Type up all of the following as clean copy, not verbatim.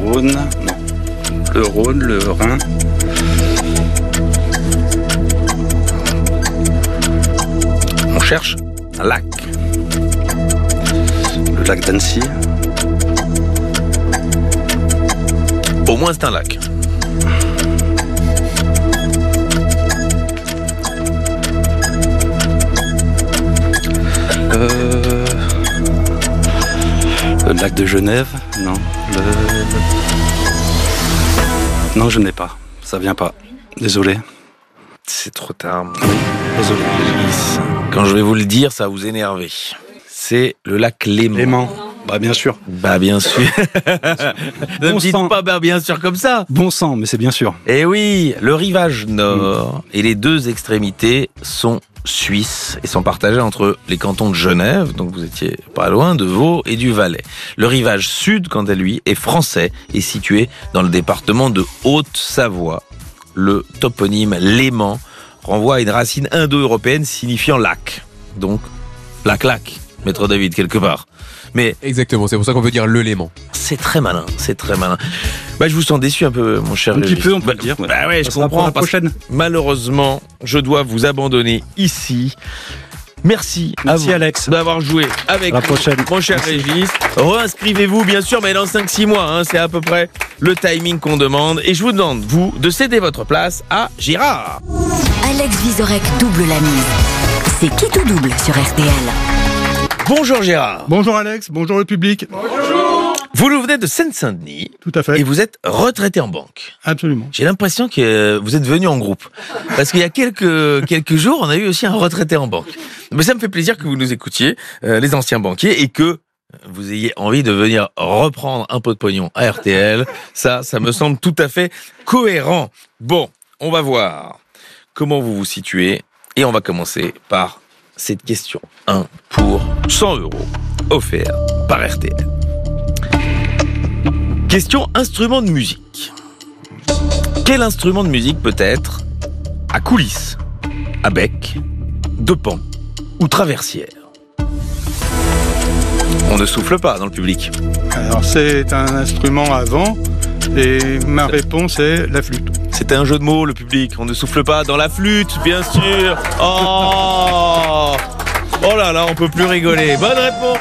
Rhône, non. Le Rhône, le Rhin. On cherche un lac. Le lac d'Annecy. Au moins c'est un lac. Le lac de Genève, non. Non, je n'ai pas. Ça vient pas. Désolé. C'est trop tard. Oui, désolé. Quand je vais vous le dire, ça va vous énerver. C'est le lac Léman. Léman. Bah bien sûr. Bah bien sûr. Ne me dites pas bah bien sûr comme ça. Bon sang, mais c'est bien sûr. Eh oui, le rivage nord et les deux extrémités sont suisses et sont partagés entre les cantons de Genève, donc vous étiez pas loin, de Vaud et du Valais. Le rivage sud, quant à lui, est français et situé dans le département de Haute-Savoie. Le toponyme Léman renvoie à une racine indo-européenne signifiant lac. Donc, lac, Maître David, quelque part. Mais exactement, c'est pour ça qu'on veut dire le Léman. c'est très malin. Bah, je vous sens déçu un peu, mon cher Un petit Régis. peu, on peut le dire. Bah ouais, je Ça sera pour comprends. la prochaine. Malheureusement, je dois vous abandonner ici. Merci à Merci vous Alex. d'avoir joué avec À la nous, prochaine. mon cher Régis. Reinscrivez-vous, bien sûr, mais dans 5-6 mois. C'est à peu près le timing qu'on demande. Et je vous demande, vous, de céder votre place à Girard. Alex Vizorek double la mise. C'est qui tout double sur RTL. Bonjour Gérard. Bonjour Alex, bonjour le public. Vous nous venez de Seine-Saint-Denis Tout à fait, et vous êtes retraité en banque. absolument. J'ai l'impression que vous êtes venu en groupe. Parce qu'il y a quelques jours, on a eu aussi un retraité en banque. Mais ça me fait plaisir que vous nous écoutiez, les anciens banquiers, et que vous ayez envie de venir reprendre un peu de pognon à RTL. Ça me semble tout à fait cohérent. Bon, on va voir comment vous vous situez. Et on va commencer par cette question 1 pour 100 € offert par RTL. Question instrument de musique. Quel instrument de musique peut être à coulisses, à bec, de pan ou traversière? On ne souffle pas dans le public. Alors c'est un instrument à vent et ma réponse est la flûte. C'était un jeu de mots, le public. On ne souffle pas dans la flûte, bien sûr. Oh là là, on peut plus rigoler. Bonne réponse.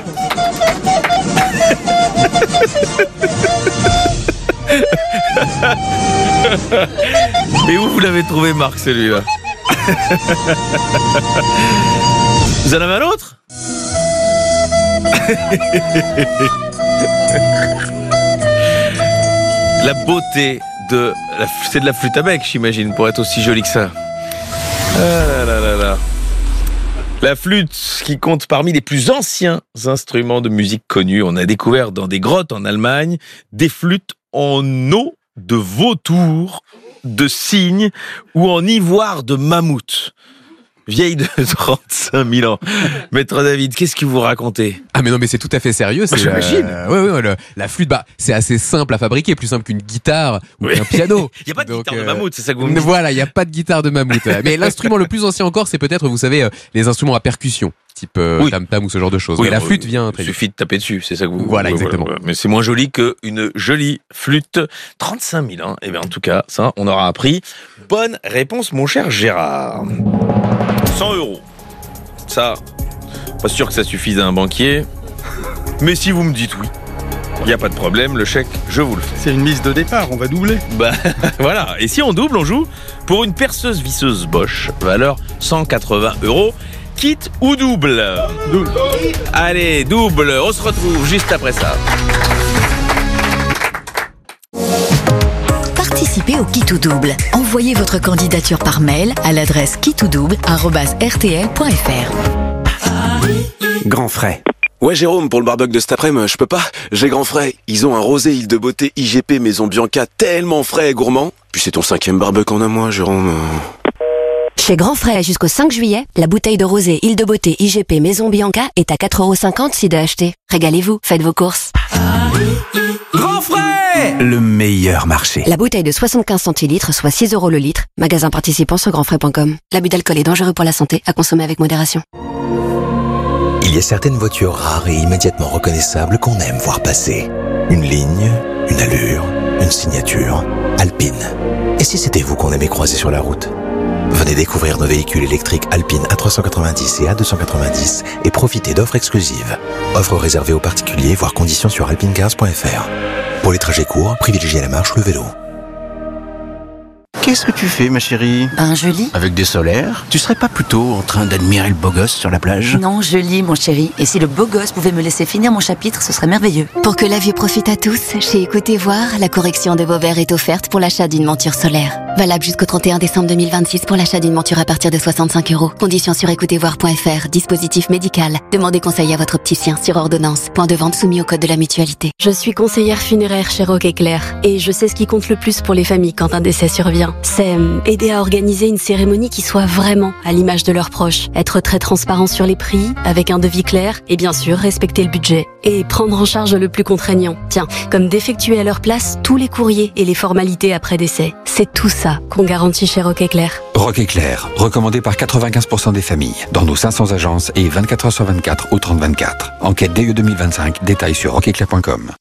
Et où vous l'avez trouvé, Marc, celui-là? Vous en avez un autre? La beauté c'est de la flûte à bec, j'imagine, pour être aussi jolie que ça. Ah là là là. La flûte qui compte parmi les plus anciens instruments de musique connus. On a découvert dans des grottes en Allemagne des flûtes en eau de vautour, de cygne ou en ivoire de mammouth. Vieille de 35 000 ans. Maître David, qu'est-ce que vous racontez? Ah mais non mais c'est tout à fait sérieux. C'est, j'imagine. La flûte, c'est assez simple à fabriquer, plus simple qu'une guitare ou qu'un piano. Il n'y a pas de Donc, guitare de mammouth, c'est ça que vous me dites? Voilà, il n'y a pas de guitare de mammouth. Mais l'instrument le plus ancien encore, c'est peut-être, vous savez, les instruments à percussion, type tam-tam ou ce genre de choses. Mais la flûte vient très Il vite. suffit de taper dessus, c'est ça que vous... Voilà, exactement. Mais c'est moins joli qu'une jolie flûte. 35 000 ans. Eh bien, en tout cas, ça, on aura appris. Bonne réponse, mon cher Gérard. 100 €. Ça, pas sûr que ça suffise à un banquier. Mais si vous me dites oui, il n'y a pas de problème, le chèque, je vous le fais. C'est une mise de départ, on va doubler. Bah, voilà. Et si on double, on joue pour une perceuse visseuse Bosch, valeur 180 €. Kit ou double? Double. Allez, double. On se retrouve juste après ça. Participez au Qui tout double. Envoyez votre candidature par mail à l'adresse kitoudoudouble@rtl.fr. Grand frais. Ouais Jérôme, pour le barbecue de cet après-midi, je peux pas. J'ai Grand Frais. Ils ont un rosé Île de Beauté IGP Maison Bianca tellement frais et gourmand. Puis c'est ton 5e barbecue en un mois, Jérôme. Chez Grand Frais jusqu'au 5 juillet, la bouteille de rosé Île de Beauté IGP Maison Bianca est à 4,50 € si d'acheter. Régalez-vous, faites vos courses. Grand Frais, le meilleur marché. La bouteille de 75 centilitres, soit 6 € le litre. Magasin participant sur grandfrais.com. L'abus d'alcool est dangereux pour la santé, à consommer avec modération. Il y a certaines voitures rares et immédiatement reconnaissables qu'on aime voir passer. Une ligne, Une allure, une signature. Alpine. Et si c'était vous qu'on aimait croiser sur la route ? Venez découvrir nos véhicules électriques Alpine A390 et A290 et profitez d'offres exclusives. Offres réservées aux particuliers, voire conditions sur alpinecars.fr. Pour les trajets courts, privilégiez la marche ou le vélo. Qu'est-ce que tu fais, ma chérie ? Je lis. Avec des solaires ? Tu serais pas plutôt en train d'admirer le beau gosse sur la plage ? Non, je lis, mon chéri. Et si le beau gosse pouvait me laisser finir mon chapitre, ce serait merveilleux. Pour que la vue profite à tous, chez Écoutez Voir, la correction de vos verres est offerte pour l'achat d'une monture solaire. Valable jusqu'au 31 décembre 2026 pour l'achat d'une monture à partir de 65 €. Conditions sur écoutezvoir.fr. Dispositif médical. Demandez conseil à votre opticien sur ordonnance. Point de vente soumis au code de la mutualité. Je suis conseillère funéraire chez Rock Éclair et je sais ce qui compte le plus pour les familles quand un décès survient. C'est aider à organiser une cérémonie qui soit vraiment à l'image de leurs proches. Être très transparent sur les prix, avec un devis clair et bien sûr respecter le budget. Et prendre en charge le plus contraignant. Tiens, comme d'effectuer à leur place tous les courriers et les formalités après décès. C'est tout ça qu'on garantit chez Rock Éclair. Rock Éclair, recommandé par 95% des familles, dans nos 500 agences et 24 h sur 24 au 30-24. Enquête DE 2025, détails sur rockeclair.com.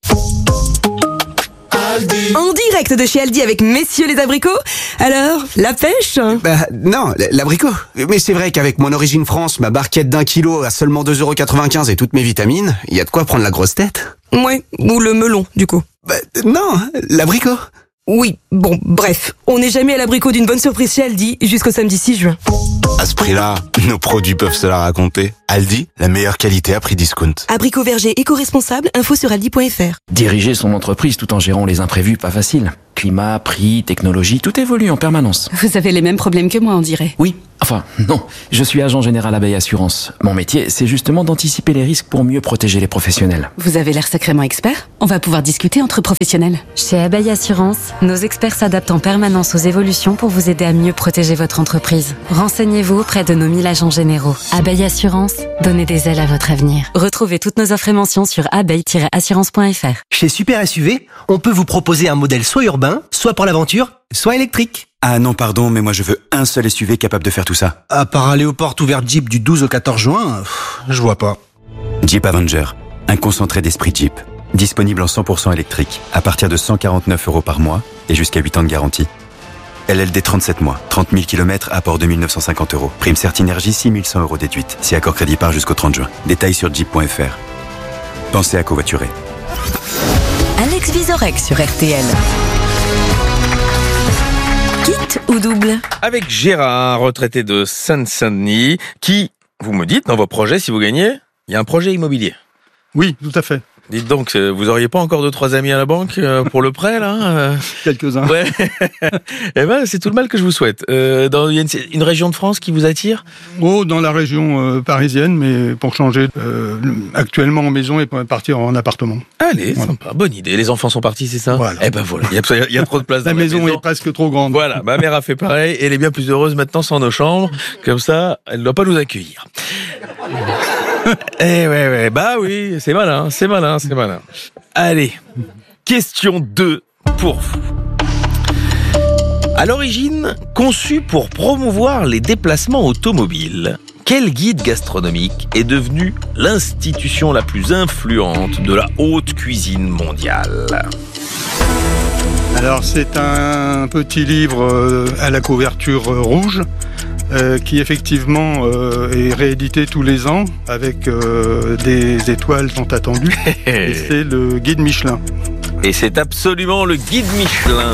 En direct de chez Aldi avec messieurs les abricots. Alors, la pêche ? Non, l'abricot. Mais c'est vrai qu'avec mon origine France, ma barquette d'1 kilo à seulement 2,95 € et toutes mes vitamines, il y a de quoi prendre la grosse tête. Ouais, ou le melon, du coup. Non, l'abricot. Oui, bon, bref. On n'est jamais à l'abricot d'une bonne surprise chez Aldi jusqu'au samedi 6 juin. À ce prix-là, nos produits peuvent se la raconter. Aldi, la meilleure qualité à prix discount. Abricot verger éco-responsable, info sur aldi.fr. Diriger son entreprise tout en gérant les imprévus, pas facile. Climat, prix, technologie, tout évolue en permanence. Vous avez les mêmes problèmes que moi, on dirait. Oui, enfin, non. Je suis agent général Abeille Assurance. Mon métier, c'est justement d'anticiper les risques pour mieux protéger les professionnels. Vous avez l'air sacrément expert. On va pouvoir discuter entre professionnels. Chez Abeille Assurance, nos experts s'adaptent en permanence aux évolutions pour vous aider à mieux protéger votre entreprise. Renseignez-vous auprès de nos 1000 agents généraux. Abeille Assurance, donnez des ailes à votre avenir. Retrouvez toutes nos offres et mentions sur abeille-assurance.fr. Chez Super SUV, on peut vous proposer un modèle soit urbain, soit pour l'aventure, soit électrique. Ah non, pardon, mais moi je veux un seul SUV capable de faire tout ça. À part aller aux portes ouvertes Jeep du 12 au 14 juin, je vois pas. Jeep Avenger, un concentré d'esprit Jeep. Disponible en 100% électrique, à partir de 149 € par mois et jusqu'à 8 ans de garantie. LLD 37 mois, 30 000 km, apport 2 950 €. Prime Certinergie, 6 100 € déduite. Si accord crédit part jusqu'au 30 juin. Détails sur jeep.fr. Pensez à covoiturer. Alex Vizorek sur RTL. Kit ou double ? Avec Gérard, retraité de Seine-Saint-Denis, qui, vous me dites, dans vos projets, si vous gagnez, il y a un projet immobilier. Oui, tout à fait. Dites donc, vous auriez pas encore 2-3 amis à la banque pour le prêt, là Quelques-uns. Ouais. Eh ben, c'est tout le mal que je vous souhaite. Il y a une région de France qui vous attire ? Oh, dans la région parisienne, mais pour changer actuellement en maison et pour partir en appartement. Allez, voilà. Sympa, bonne idée. Les enfants sont partis, c'est ça ? Voilà. Eh ben voilà, il y a trop de place dans la maison. Est presque trop grande. Voilà, ma mère a fait pareil et elle est bien plus heureuse maintenant sans nos chambres. Comme ça, elle ne doit pas nous accueillir. Ouais, bah oui, c'est malin. Allez, question 2 pour vous. À l'origine, conçu pour promouvoir les déplacements automobiles, quel guide gastronomique est devenu l'institution la plus influente de la haute cuisine mondiale ? Alors, c'est un petit livre à la couverture rouge. Qui effectivement est réédité tous les ans avec des étoiles sont attendues. Et c'est le guide Michelin. Et c'est absolument le guide Michelin.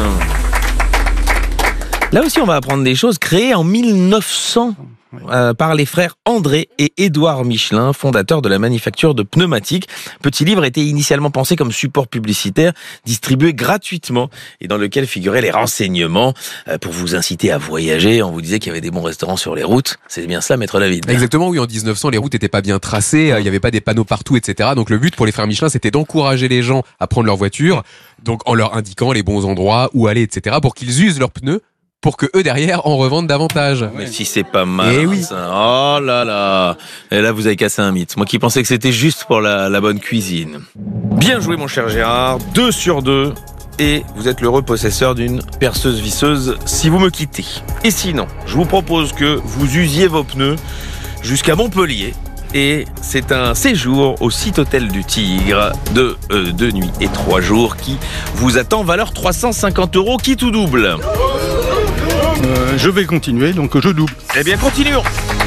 Là aussi, on va apprendre des choses créées en 1900 par les frères André et Édouard Michelin, fondateurs de la manufacture de pneumatiques. Petit livre était initialement pensé comme support publicitaire, distribué gratuitement et dans lequel figuraient les renseignements pour vous inciter à voyager. On vous disait qu'il y avait des bons restaurants sur les routes. C'est bien ça, Maître David ? Exactement, oui. En 1900, les routes n'étaient pas bien tracées, il n'y avait pas des panneaux partout, etc. Donc le but pour les frères Michelin, c'était d'encourager les gens à prendre leur voiture, donc en leur indiquant les bons endroits où aller, etc. pour qu'ils usent leurs pneus, pour que eux derrière en revendent davantage. Mais si c'est pas mal, oui. Ça. Oh là là. Et là vous avez cassé un mythe. Moi qui pensais que c'était juste pour la bonne cuisine. Bien joué mon cher Gérard, 2 sur 2. Et vous êtes l'heureux possesseur d'une perceuse visseuse si vous me quittez. Et sinon, je vous propose que vous usiez vos pneus jusqu'à Montpellier et c'est un séjour au site hôtel du Tigre de 2 nuits et 3 jours qui vous attend, valeur 350 €, quitte ou double. Je vais continuer, donc je double. Eh bien, continuons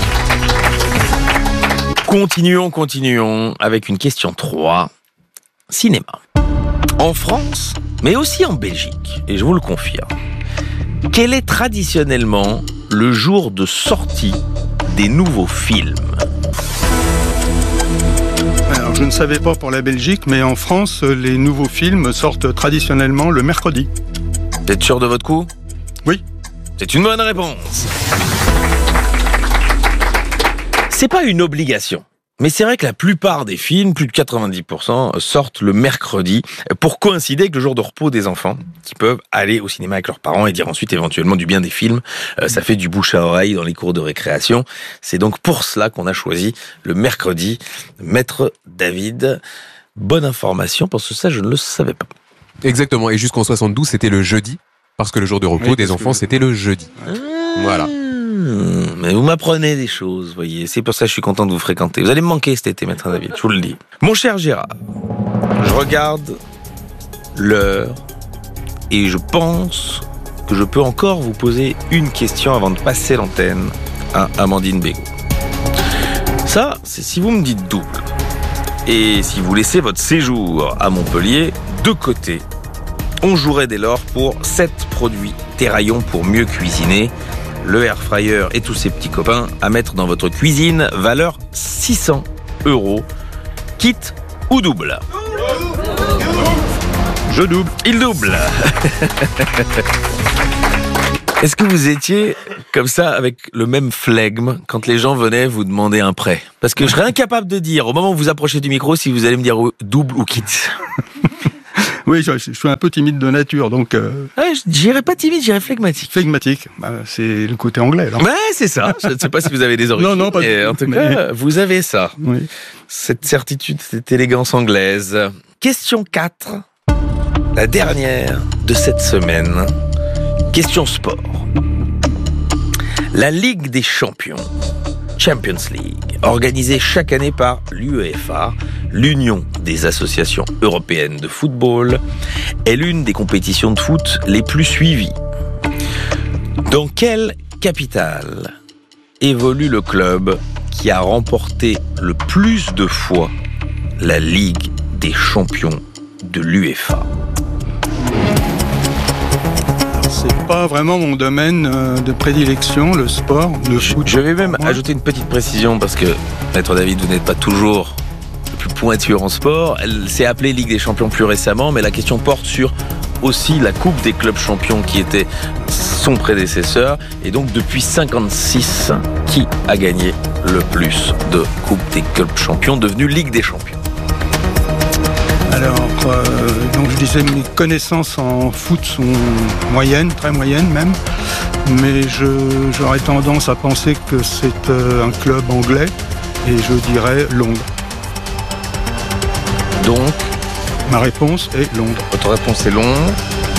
avec une question 3. Cinéma. En France, mais aussi en Belgique, et je vous le confirme, quel est traditionnellement le jour de sortie des nouveaux films ? Alors, je ne savais pas pour la Belgique, mais en France, les nouveaux films sortent traditionnellement le mercredi. Vous êtes sûr de votre coup ? Oui. C'est une bonne réponse. C'est pas une obligation. Mais c'est vrai que la plupart des films, plus de 90%, sortent le mercredi pour coïncider avec le jour de repos des enfants qui peuvent aller au cinéma avec leurs parents et dire ensuite éventuellement du bien des films. Ça fait du bouche à oreille dans les cours de récréation. C'est donc pour cela qu'on a choisi le mercredi. Maître David, bonne information parce que ça je ne le savais pas. Exactement, et jusqu'en 72 c'était le jeudi parce que le jour de repos des enfants c'était le jeudi. Voilà. Mais vous m'apprenez des choses, voyez. C'est pour ça que je suis content de vous fréquenter. Vous allez me manquer cet été, Maître David, je vous le dis. Mon cher Gérard, je regarde l'heure et je pense que je peux encore vous poser une question avant de passer l'antenne à Amandine Bégaud. Ça, c'est si vous me dites double. Et si vous laissez votre séjour à Montpellier de côté, on jouerait dès lors pour 7 produits Terraillon pour mieux cuisiner. Le air fryer et tous ses petits copains à mettre dans votre cuisine, valeur 600 €, quitte ou double. Je double. Il double. Est-ce que vous étiez comme ça avec le même flegme quand les gens venaient vous demander un prêt ? Parce que je serais incapable de dire au moment où vous approchez du micro si vous allez me dire double ou quitte. Oui, je suis un peu timide de nature, donc... je dirais pas timide, je dirais flegmatique. Flegmatique, c'est le côté anglais, là. Ouais, c'est ça. Je ne sais pas si vous avez des origines. Non, pas du tout. En tout cas, vous avez ça. Oui. Cette certitude, cette élégance anglaise. Question 4. La dernière de cette semaine. Question sport. La Ligue des Champions, Champions League, organisée chaque année par l'UEFA, l'Union des associations européennes de football, est l'une des compétitions de foot les plus suivies. Dans quelle capitale évolue le club qui a remporté le plus de fois la Ligue des Champions de l'UEFA ? C'est pas vraiment mon domaine de prédilection, le sport, le foot. Je vais même ajouter une petite précision parce que, Maître David, vous n'êtes pas toujours le plus pointu en sport. Elle s'est appelée Ligue des Champions plus récemment, mais la question porte sur aussi la Coupe des clubs champions qui était son prédécesseur. Et donc, depuis 56, qui a gagné le plus de Coupe des clubs champions devenue Ligue des Champions ? Alors, donc je disais, mes connaissances en foot sont moyennes, très moyennes même, mais j'aurais tendance à penser que c'est un club anglais, et je dirais Londres. Donc, ma réponse est Londres. Votre réponse est Londres.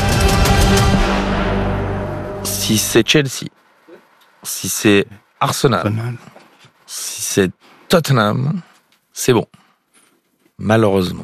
Si c'est Chelsea, si c'est Arsenal, si c'est Tottenham, c'est bon. Malheureusement.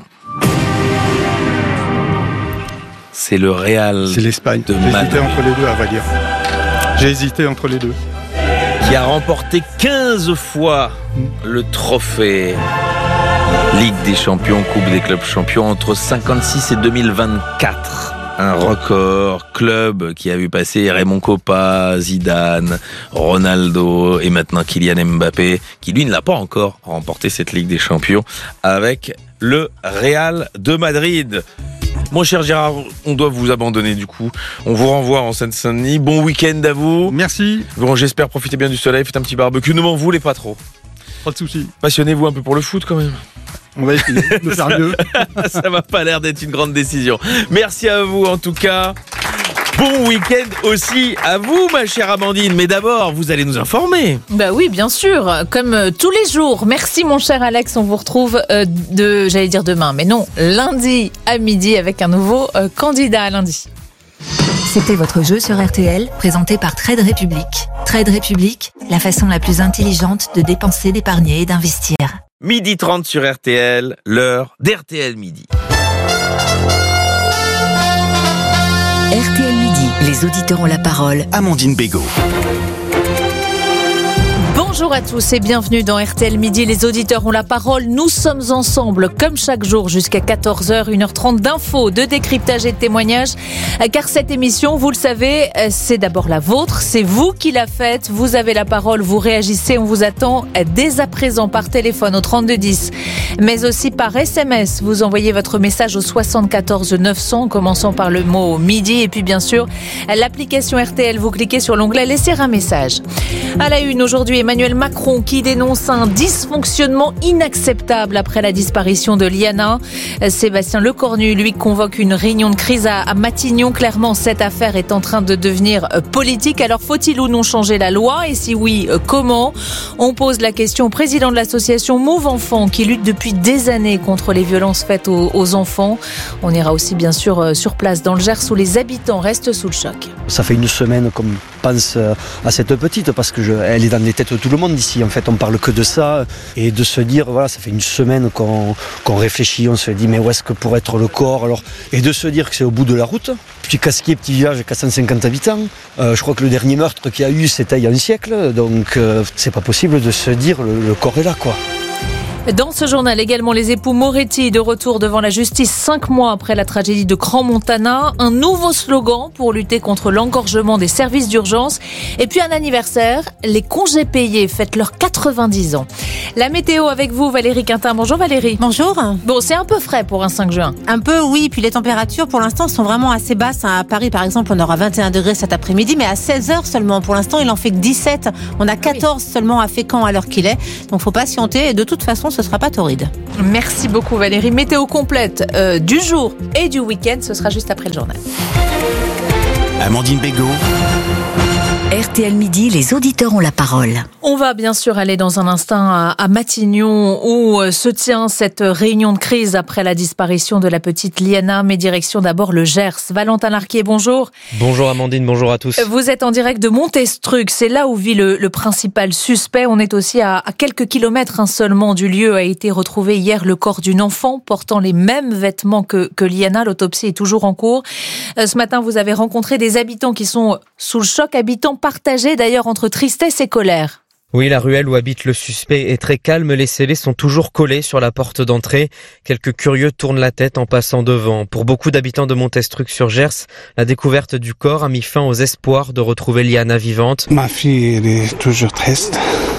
C'est le Real. C'est l'Espagne. J'ai hésité entre les deux, à vrai dire. J'ai hésité entre les deux. Qui a remporté 15 fois le trophée Ligue des Champions, Coupe des clubs champions entre 56 et 2024. Un record, club qui a vu passer Raymond Kopa, Zidane, Ronaldo et maintenant Kylian Mbappé, qui lui ne l'a pas encore remporté cette Ligue des Champions avec le Real de Madrid. Mon cher Gérard, on doit vous abandonner du coup. On vous renvoie en Seine-Saint-Denis. Bon week-end à vous. Merci. Bon, j'espère profitez bien du soleil, faites un petit barbecue. Ne m'en voulez pas trop. Pas de soucis. Passionnez-vous un peu pour le foot quand même. On va essayer de faire mieux. Ça m'a pas l'air d'être une grande décision. Merci à vous en tout cas. Bon week-end aussi à vous, ma chère Amandine. Mais d'abord, vous allez nous informer. Bah oui, bien sûr, comme tous les jours. Merci, mon cher Alex. On vous retrouve j'allais dire demain, mais non, lundi à midi avec un nouveau candidat à lundi. C'était votre jeu sur RTL, présenté par Trade République. Trade Republic, la façon la plus intelligente de dépenser, d'épargner et d'investir. 12h30 sur RTL, l'heure d'RTL Midi. RTL Midi, les auditeurs ont la parole. Amandine Bégaud. Bonjour à tous et bienvenue dans RTL Midi, les auditeurs ont la parole. Nous sommes ensemble comme chaque jour jusqu'à 14h, 1h30 d'infos, de décryptage et de témoignages. Car cette émission, vous le savez, c'est d'abord la vôtre, c'est vous qui la faites. Vous avez la parole, vous réagissez, on vous attend dès à présent par téléphone au 3210, mais aussi par SMS. Vous envoyez votre message au 74 900 en commençant par le mot midi et puis bien sûr l'application RTL, vous cliquez sur l'onglet laisser un message. À la une aujourd'hui, Emmanuel Macron qui dénonce un dysfonctionnement inacceptable après la disparition de Liana. Sébastien Lecornu, lui, convoque une réunion de crise à Matignon. Clairement, cette affaire est en train de devenir politique. Alors, faut-il ou non changer la loi? Et si oui, comment? On pose la question au président de l'association Move Enfants qui lutte depuis des années contre les violences faites aux enfants. On ira aussi, bien sûr, sur place dans le Gers où les habitants restent sous le choc. Ça fait une semaine qu'on pense à cette petite parce que elle est dans les têtes de tout le monde ici. En fait, on parle que de ça et de se dire, voilà, ça fait une semaine qu'on réfléchit, on se dit, mais où est-ce que pourrait être le corps alors? Et de se dire que c'est au bout de la route. Puis Casquier, petit village, 450 habitants. Je crois que le dernier meurtre qu'il y a eu, c'était il y a un siècle. Donc, c'est pas possible de se dire, le corps est là, quoi. Dans ce journal également, les époux Moretti de retour devant la justice 5 mois après la tragédie de Crans-Montana. Un nouveau slogan pour lutter contre l'engorgement des services d'urgence. Et puis un anniversaire, les congés payés fêtent leurs 90 ans. La météo avec vous, Valérie Quintin. Bonjour Valérie. Bonjour. Bon, c'est un peu frais pour un 5 juin. Un peu, oui. Puis les températures, pour l'instant, sont vraiment assez basses. À Paris, par exemple, on aura 21 degrés cet après-midi, mais à 16h seulement. Pour l'instant, il en fait que 17. On a 14 seulement à Fécamp à l'heure qu'il est. Donc, faut patienter. Et de toute façon, ce sera pas torride. Merci beaucoup Valérie. Météo complète du jour et du week-end, ce sera juste après le journal. Amandine Bégaud. RTL Midi, les auditeurs ont la parole. On va bien sûr aller dans un instant à Matignon où se tient cette réunion de crise après la disparition de la petite Liana. Mais direction d'abord le Gers. Valentin Larquier, bonjour. Bonjour Amandine, bonjour à tous. Vous êtes en direct de Montestruc, c'est là où vit le principal suspect. On est aussi à quelques kilomètres seulement du lieu. A été retrouvé hier le corps d'une enfant portant les mêmes vêtements que Liana. L'autopsie est toujours en cours. Ce matin, vous avez rencontré des habitants qui sont sous le choc, habitants partagés d'ailleurs entre tristesse et colère. Oui, la ruelle où habite le suspect est très calme. Les scellés sont toujours collés sur la porte d'entrée. Quelques curieux tournent la tête en passant devant. Pour beaucoup d'habitants de Montestruc-sur-Gers, la découverte du corps a mis fin aux espoirs de retrouver Liana vivante. Ma fille, elle est toujours triste.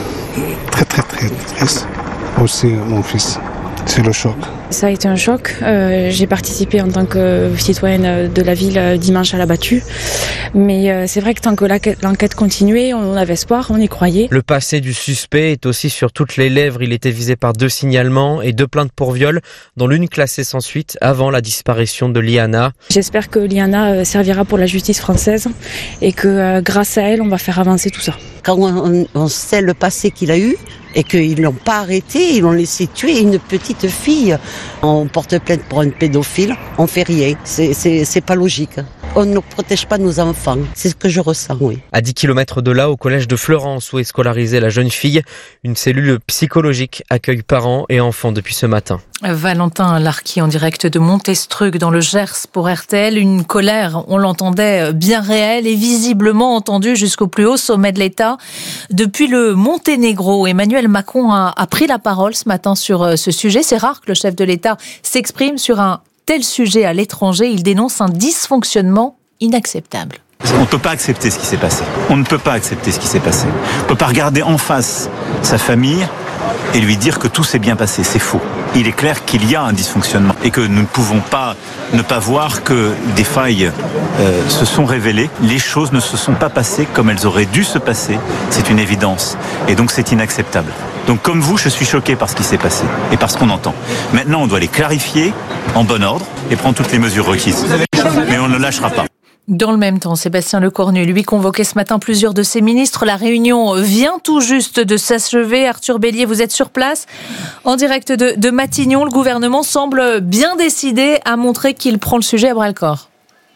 Très, très, très triste. Aussi, mon fils. C'est le choc. Ça a été un choc. J'ai participé en tant que citoyenne de la ville dimanche à la battue. Mais c'est vrai que tant que l'enquête continuait, on avait espoir, on y croyait. Le passé du suspect est aussi sur toutes les lèvres. Il était visé par 2 signalements et 2 plaintes pour viol, dont l'une classée sans suite avant la disparition de Liana. J'espère que Liana servira pour la justice française et que grâce à elle, on va faire avancer tout ça. Quand on sait le passé qu'il a eu, et qu'ils l'ont pas arrêté, ils l'ont laissé tuer une petite fille. On porte plainte pour un pédophile, on fait rien. C'est pas logique. On ne protège pas nos enfants. C'est ce que je ressens, oui. À 10 km de là, au collège de Fleurance, où est scolarisée la jeune fille, une cellule psychologique accueille parents et enfants depuis ce matin. Valentin Larquier en direct de Montestruc dans le Gers pour RTL. Une colère, on l'entendait, bien réelle et visiblement entendue jusqu'au plus haut sommet de l'État. Depuis le Monténégro, Emmanuel Macron a pris la parole ce matin sur ce sujet. C'est rare que le chef de l'État s'exprime sur un tel sujet à l'étranger. Il dénonce un dysfonctionnement inacceptable. On ne peut pas accepter ce qui s'est passé. On ne peut pas accepter ce qui s'est passé. On ne peut pas regarder en face sa famille et lui dire que tout s'est bien passé. C'est faux. Il est clair qu'il y a un dysfonctionnement et que nous ne pouvons pas ne pas voir que des failles se sont révélées. Les choses ne se sont pas passées comme elles auraient dû se passer. C'est une évidence. Et donc c'est inacceptable. Donc comme vous, je suis choqué par ce qui s'est passé et par ce qu'on entend. Maintenant, on doit les clarifier en bon ordre et prendre toutes les mesures requises. Mais on ne lâchera pas. Dans le même temps, Sébastien Lecornu, lui, convoquait ce matin plusieurs de ses ministres. La réunion vient tout juste de s'achever. Arthur Bélier, vous êtes sur place. En direct de Matignon, le gouvernement semble bien décidé à montrer qu'il prend le sujet à bras-le-corps.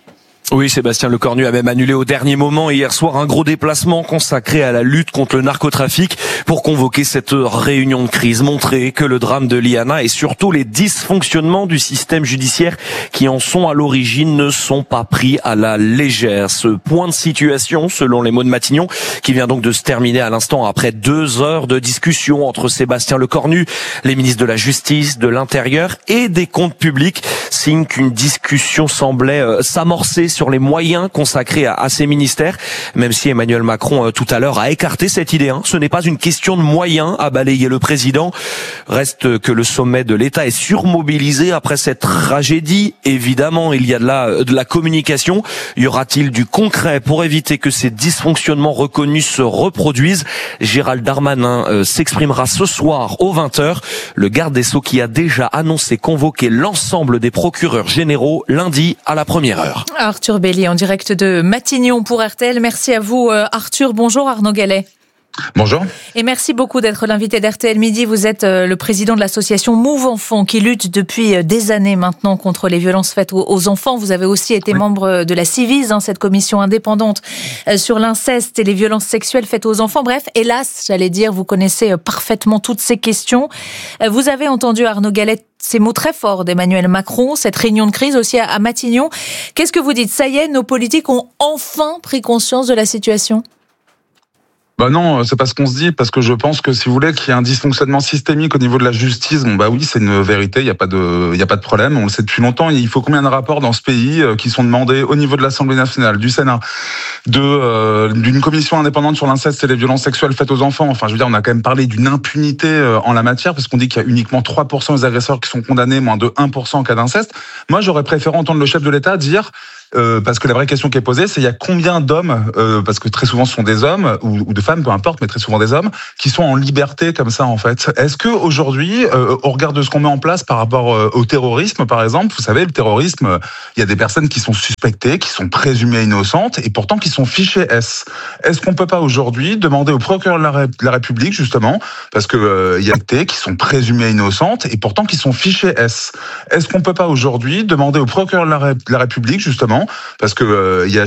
Oui, Sébastien Lecornu a même annulé au dernier moment hier soir un gros déplacement consacré à la lutte contre le narcotrafic pour convoquer cette réunion de crise, montrer que le drame de Liana et surtout les dysfonctionnements du système judiciaire qui en sont à l'origine ne sont pas pris à la légère. Ce point de situation, selon les mots de Matignon, qui vient donc de se terminer à l'instant après 2 heures de discussion entre Sébastien Lecornu, les ministres de la Justice, de l'Intérieur et des Comptes publics, signe qu'une discussion semblait s'amorcer sur les moyens consacrés à ces ministères, même si Emmanuel Macron tout à l'heure a écarté cette idée. Ce n'est pas une question de moyens à balayer le président. Reste que le sommet de l'État est surmobilisé après cette tragédie. Évidemment, il y a de la communication. Y aura-t-il du concret pour éviter que ces dysfonctionnements reconnus se reproduisent? Gérald Darmanin s'exprimera ce soir aux 20h. Le garde des Sceaux qui a déjà annoncé convoquer l'ensemble des procureurs généraux lundi à la première heure. Arthur Bélier en direct de Matignon pour RTL. Merci à vous Arthur. Bonjour Arnaud Gallet. Bonjour. Et merci beaucoup d'être l'invité d'RTL Midi. Vous êtes le président de l'association Move Enfants qui lutte depuis des années maintenant contre les violences faites aux enfants. Vous avez aussi été membre de la Civis, cette commission indépendante sur l'inceste et les violences sexuelles faites aux enfants. Bref, hélas, j'allais dire, vous connaissez parfaitement toutes ces questions. Vous avez entendu Arnaud Gallet ces mots très forts d'Emmanuel Macron, cette réunion de crise aussi à Matignon. Qu'est-ce que vous dites? Ça y est, nos politiques ont enfin pris conscience de la situation? Non, c'est pas ce qu'on se dit, parce que je pense que si vous voulez qu'il y ait un dysfonctionnement systémique au niveau de la justice, oui, c'est une vérité, il y a pas de problème, on le sait depuis longtemps. Il faut combien de rapports dans ce pays qui sont demandés au niveau de l'Assemblée nationale, du Sénat, d'une commission indépendante sur l'inceste et les violences sexuelles faites aux enfants. Enfin, je veux dire, on a quand même parlé d'une impunité en la matière, parce qu'on dit qu'il y a uniquement 3% des agresseurs qui sont condamnés, moins de 1% en cas d'inceste. Moi, j'aurais préféré entendre le chef de l'État dire parce que la vraie question qui est posée, c'est il y a combien d'hommes, parce que très souvent ce sont des hommes ou de femmes, peu importe, mais très souvent des hommes, qui sont en liberté comme ça en fait. Est-ce que aujourd'hui, au regard de ce qu'on met en place par rapport au terrorisme, par exemple, vous savez, le terrorisme, il y a des personnes qui sont suspectées, qui sont présumées innocentes et pourtant qui sont fichées S. Est-ce qu'on peut pas aujourd'hui demander au procureur de la République justement, parce que il y a des qui sont présumées innocentes et pourtant qui sont fichées S. Est-ce qu'on peut pas aujourd'hui demander au procureur de la République justement, parce que il y a